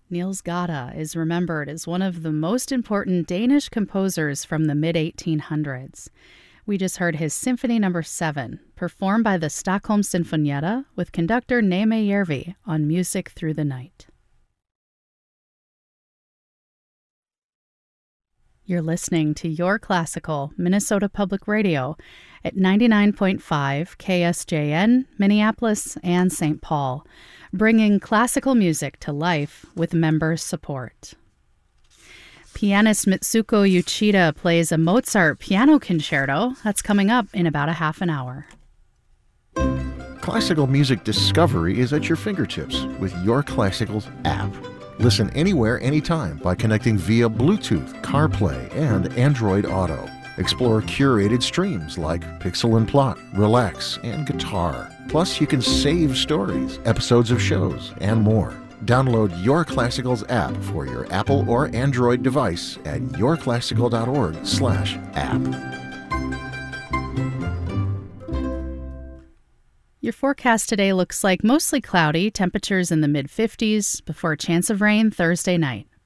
Niels Gade is remembered as one of the most important Danish composers from the mid-1800s. We just heard his Symphony No. 7, performed by the Stockholm Sinfonietta with conductor Neeme Järvi on Music Through the Night. You're listening to Your Classical, Minnesota Public Radio at 99.5 KSJN, Minneapolis, and St. Paul, bringing classical music to life with member support. Pianist Mitsuko Uchida plays a Mozart piano concerto that's coming up in about a half an hour. Classical music discovery is at your fingertips with Your Classical's app. Listen anywhere, anytime by connecting via Bluetooth, CarPlay, and Android Auto. Explore curated streams like Pixel and Plot, Relax, and Guitar. Plus, you can save stories, episodes of shows, and more. Download Your Classical's app for your Apple or Android device at yourclassical.org/app. Your forecast today looks like mostly cloudy, temperatures in the mid-50s, before a chance of rain Thursday night.